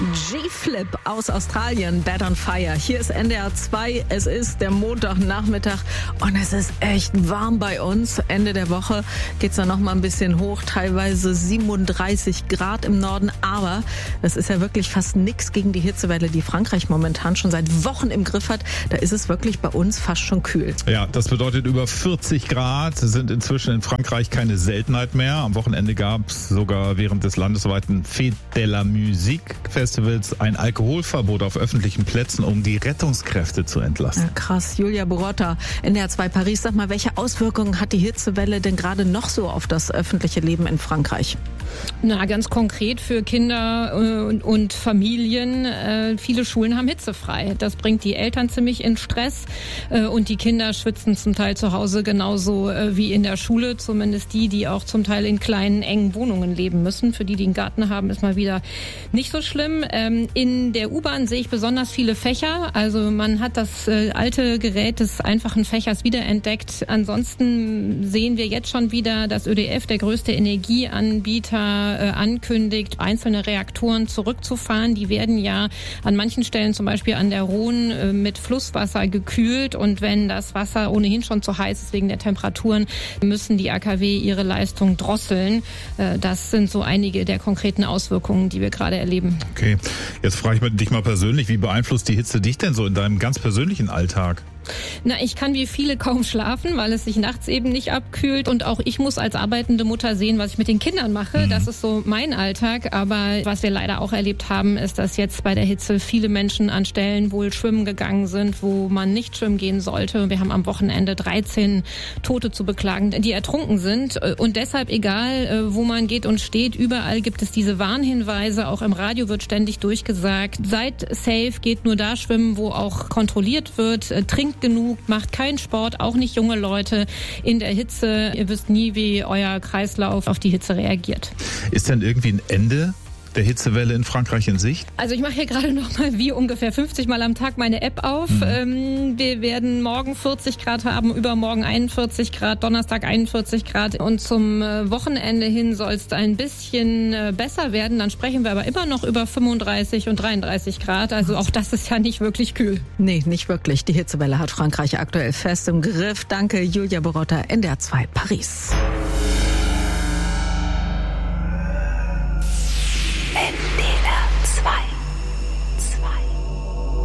G-Flip aus Australien, Bad on Fire. Hier ist NDR 2, es ist der Montagnachmittag und es ist echt warm bei uns. Ende der Woche geht's dann noch mal ein bisschen hoch, teilweise 37 Grad im Norden. Aber das ist ja wirklich fast nix gegen die Hitzewelle, die Frankreich momentan schon seit Wochen im Griff hat. Da ist es wirklich bei uns fast schon kühl. Ja, das bedeutet über 40 Grad sind inzwischen in Frankreich keine Seltenheit mehr. Am Wochenende gab es sogar während des landesweiten Fête de la Musique Festivals ein Alkoholverbot auf öffentlichen Plätzen, um die Rettungskräfte zu entlasten. Ja, krass. Julia Borotta, NDR 2 Paris. Sag mal, welche Auswirkungen hat die Hitzewelle denn gerade noch so auf das öffentliche Leben in Frankreich? Na, ganz konkret für Kinder und Familien. Viele Schulen haben hitzefrei. Das bringt die Eltern ziemlich in Stress. Und die Kinder schwitzen zum Teil zu Hause genauso wie in der Schule. Zumindest die auch zum Teil in kleinen, engen Wohnungen leben müssen. Für die einen Garten haben, ist mal wieder nicht so schlimm. In der U-Bahn sehe ich besonders viele Fächer. Also man hat das alte Gerät des einfachen Fächers wiederentdeckt. Ansonsten sehen wir jetzt schon wieder, dass ÖDF, der größte Energieanbieter, ankündigt, einzelne Reaktoren zurückzufahren. Die werden ja an manchen Stellen, zum Beispiel an der Rhone, mit Flusswasser gekühlt. Und wenn das Wasser ohnehin schon zu heiß ist wegen der Temperaturen, müssen die AKW ihre Leistung drosseln. Das sind so einige der konkreten Auswirkungen, die wir gerade erleben. Okay, jetzt frage ich dich mal persönlich, wie beeinflusst die Hitze dich denn so in deinem ganz persönlichen Alltag? Na, ich kann wie viele kaum schlafen, weil es sich nachts eben nicht abkühlt. Und auch ich muss als arbeitende Mutter sehen, was ich mit den Kindern mache. Das ist so mein Alltag. Aber was wir leider auch erlebt haben, ist, dass jetzt bei der Hitze viele Menschen an Stellen wohl schwimmen gegangen sind, wo man nicht schwimmen gehen sollte. Wir haben am Wochenende 13 Tote zu beklagen, die ertrunken sind. Und deshalb, egal wo man geht und steht, überall gibt es diese Warnhinweise. Auch im Radio wird ständig durchgesagt, seid safe, geht nur da schwimmen, wo auch kontrolliert wird, trinkt genug, macht keinen Sport, auch nicht junge Leute in der Hitze. Ihr wisst nie, wie euer Kreislauf auf die Hitze reagiert. Ist denn irgendwie ein Ende der Hitzewelle in Frankreich in Sicht? Also ich mache hier gerade noch mal wie ungefähr 50 Mal am Tag meine App auf. Wir werden morgen 40 Grad haben, übermorgen 41 Grad, Donnerstag 41 Grad und zum Wochenende hin soll es ein bisschen besser werden. Dann sprechen wir aber immer noch über 35 und 33 Grad. Also auch das ist ja nicht wirklich kühl. Nee, nicht wirklich. Die Hitzewelle hat Frankreich aktuell fest im Griff. Danke, Julia Borotta, NDR 2 Paris.